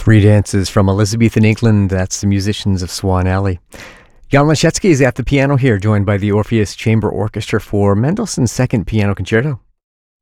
Three dances from Elizabethan England. That's the musicians of Swan Alley. Jan Leszecki is at the piano here, joined by the Orpheus Chamber Orchestra for Mendelssohn's Second Piano Concerto.